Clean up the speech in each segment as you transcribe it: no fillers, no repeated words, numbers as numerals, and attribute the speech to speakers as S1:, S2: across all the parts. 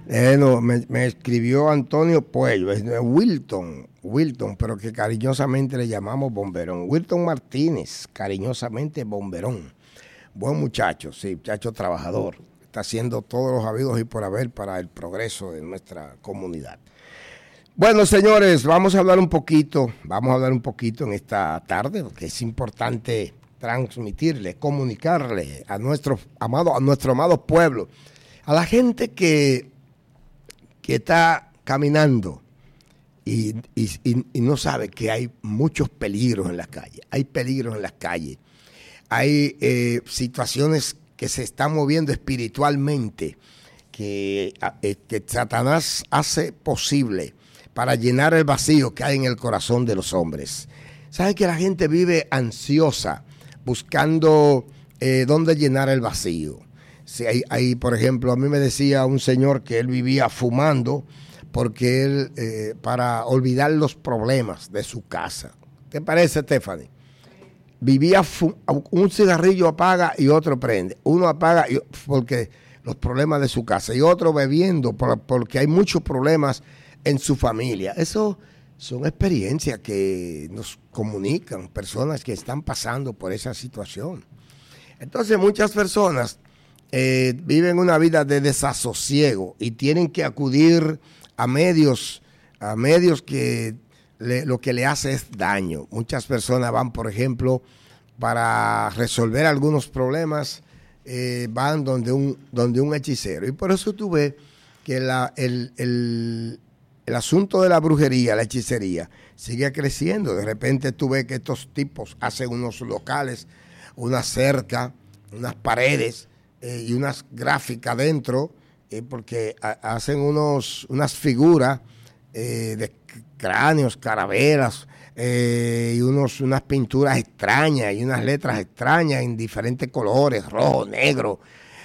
S1: No, me escribió Antonio Puello, es Wilton, pero que cariñosamente le llamamos Bomberón. Wilton Martínez, cariñosamente Bomberón. Buen muchacho, sí, muchacho trabajador. Está haciendo todos los habidos y por haber para el progreso de nuestra comunidad. Bueno, señores, vamos a hablar un poquito en esta tarde, porque es importante transmitirle, comunicarle a nuestro amado pueblo, a la gente que está caminando y no sabe que hay muchos peligros en las calles. Hay peligros en las calles. Hay situaciones que se están moviendo espiritualmente que Satanás hace posible para llenar el vacío que hay en el corazón de los hombres. ¿Sabe que la gente vive ansiosa buscando dónde llenar el vacío? Sí, por ejemplo, a mí me decía un señor que él vivía fumando porque él, para olvidar los problemas de su casa. ¿Qué parece, Stephanie? Vivía, un cigarrillo apaga y otro prende. Uno apaga porque los problemas de su casa y otro bebiendo porque hay muchos problemas en su familia. Eso son experiencias que nos comunican, personas que están pasando por esa situación. Entonces muchas personas viven una vida de desasosiego y tienen que acudir a medios que lo que le hace es daño. Muchas personas van, por ejemplo, para resolver algunos problemas, van donde un hechicero. Y por eso tú ves que el asunto de la brujería, la hechicería, sigue creciendo. De repente tú ves que estos tipos hacen unos locales, una cerca, unas paredes y unas gráficas dentro, porque hacen unas figuras de cráneos, calaveras, y unas pinturas extrañas y unas letras extrañas en diferentes colores, rojo, negro.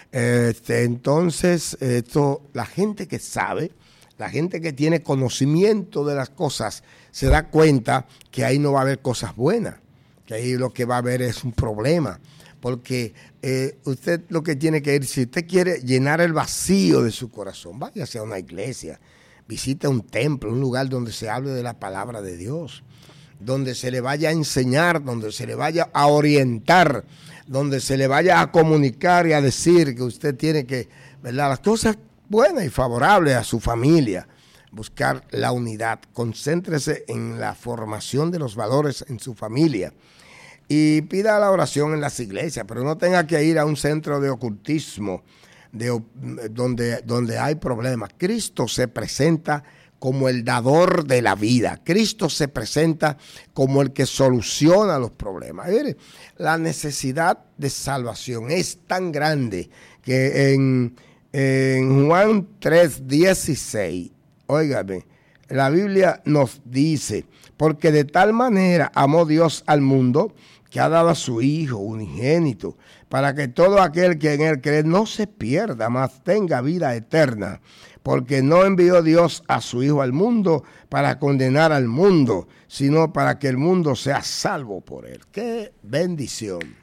S1: Entonces, la gente que sabe, la gente que tiene conocimiento de las cosas, se da cuenta que ahí no va a haber cosas buenas, que ahí lo que va a haber es un problema. Porque usted lo que tiene que ir, si usted quiere llenar el vacío de su corazón, váyase a una iglesia, visite un templo, un lugar donde se hable de la palabra de Dios, donde se le vaya a enseñar, donde se le vaya a orientar, donde se le vaya a comunicar y a decir que usted tiene que, ¿verdad?, las cosas buenas y favorables a su familia, buscar la unidad, concéntrese en la formación de los valores en su familia. Y pida la oración en las iglesias, pero no tenga que ir a un centro de ocultismo donde hay problemas. Cristo se presenta como el dador de la vida. Cristo se presenta como el que soluciona los problemas. Mire, la necesidad de salvación es tan grande que en Juan 3:16, óigame, la Biblia nos dice, porque de tal manera amó Dios al mundo que ha dado a su Hijo unigénito, para que todo aquel que en él cree no se pierda, mas tenga vida eterna. Porque no envió Dios a su Hijo al mundo para condenar al mundo, sino para que el mundo sea salvo por él. ¡Qué bendición!